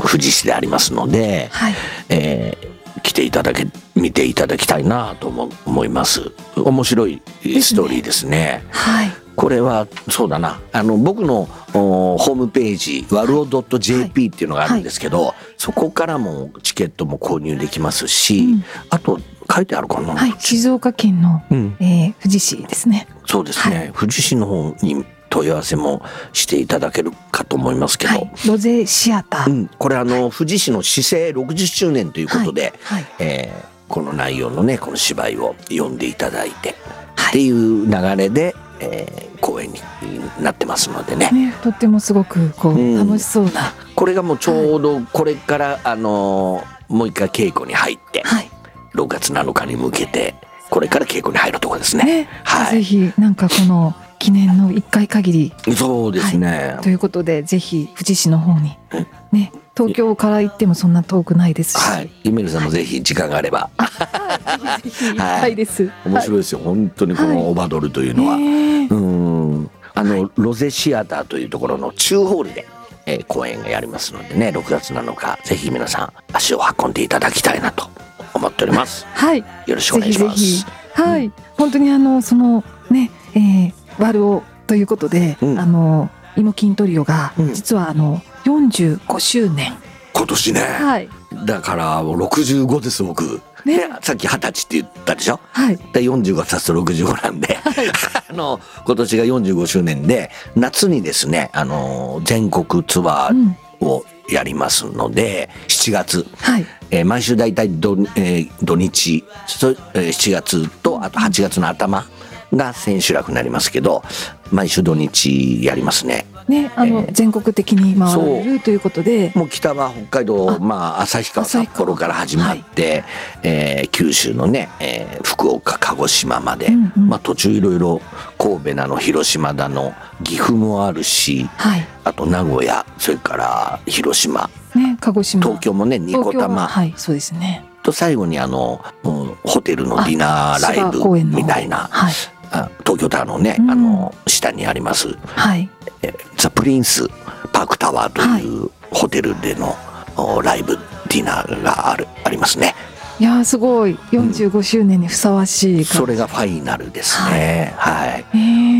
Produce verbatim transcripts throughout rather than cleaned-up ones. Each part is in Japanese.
富士市でありますので、 はい、 えー、来ていただけ見ていただきたいなとも思います。面白いストーリーですね。 はい、 これはそうだな、あの僕のホームページ ワルオ ドット ジェーピー っていうのがあるんですけど、はいはい、そこからもチケットも購入できますし、うん、あと書いてあるかな、 はい、静岡県の、うんえー、富士市ですね。 そうですね、はい、富士市の方に問い合わせもしていただけるかと思いますけど、はい、 ロゼシアター、 うん、これあの、はい、富士市の市政ろくじゅっしゅうねんということで、はいはいえー、この内容のねこの芝居を読んでいただいて、はい、っていう流れで、えー、公演になってますので ね, ねとってもすごくこう、うん、楽しそうな、 これがもうちょうどこれから、はい、あのー、もう一回稽古に入って、はい、ろくがつなのかに向けてこれから稽古に入るところですね。ね、 はい、ぜひなんかこの記念のいっかい限り、 そうですね、 はい、ということでぜひ富士市の方にね、東京から行ってもそんな遠くないですし、 はい、イメルさんもぜひ時間があれば、 はい、ぜひぜひ行きたいです、はい、 面白いですよ、本当にこのオバドルというのは、はい、うんあの、はい、ロゼシアターというところの中ホールで、えー、公演がやりますのでね、ろくがつなのかぜひ皆さん足を運んでいただきたいなと思っております。 はい、 よろしくお願いします。 ぜひぜひ、はい、うん、本当にあのそのね、えー、ワルオということで、うん、あのイモキントリオが実はあのよんじゅうごしゅうねん、 今年ね、 はい、 だからろくじゅうごです僕、ね、さっきはたちって言ったでしょ、はい、でよんじゅうご足すとろくじゅうごなんで、はい、あの今年がよんじゅうごしゅうねんで夏にですね、あの全国ツアーをやりますので、うん、しちがつ、はいえー、毎週だいたい土、えー、土日そ、えー、しちがつとあとはちがつの頭が千秋楽になりますけど、毎週土日やりますね。 ね、あの、えー、全国的に回られるということで、 もう北は北海道、まあ、旭川札幌から始まって、はいえー、九州のね、えー、福岡鹿児島まで、うんうんまあ、途中いろいろ神戸だの広島だの岐阜もあるし、はい、あと名古屋それから広島、 ね、鹿児島東京もね二子玉、 はい、そうですね、 と最後にあの、うん、ホテルのディナーライブみたいな、はい、あ東京タワーのね、うん、あの下にあります、はいザ・プリンスパークタワーというホテルでのライブディナーがあるありますね。 いやすごいよんじゅうごしゅうねんにふさわしい、うん、 それがファイナルですね。はい、はい、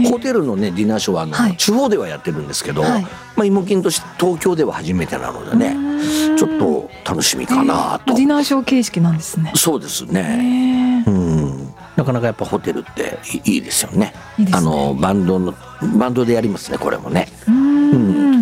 ホテルのねディナーショーはあの、はい、地方ではやってるんですけど、はい、まあイモキンとして東京では初めてなのでね、ちょっと楽しみかなと。 ディナーショー形式なんですね。 そうですね、うん、なかなかやっぱホテルっていいですよね。いいですね。あのバンドのバンドでやりますねこれもね。うん、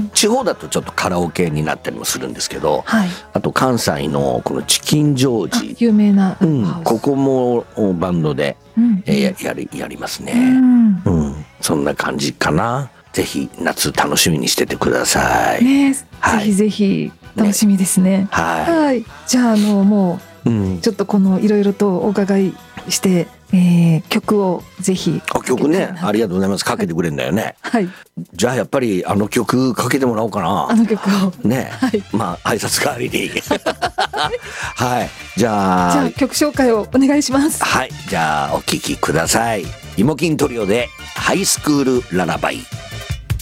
地方だとちょっとカラオケになったりもするんですけど、はい、あと関西のこのチキンジョージ有名な、 うん、ここもバンドで、うんえー、や, や, りやりますね、うんうん、そんな感じかな。ぜひ夏楽しみにしててください、 ねはい、 ぜひぜひ楽しみですね。 ねはい、 はい、じゃああのもう、うん、ちょっとこのいろいろとお伺いして、えー、曲をぜひあ曲ねありがとうございます。かけてくれるんだよね、はい、じゃあやっぱりあの曲かけてもらおうかな。 あの曲をね、はい、まあ挨拶代わりにはいじゃあじゃあ曲紹介をお願いします。 はいじゃあお聴きください。イモキントリオでハイスクールララバイ。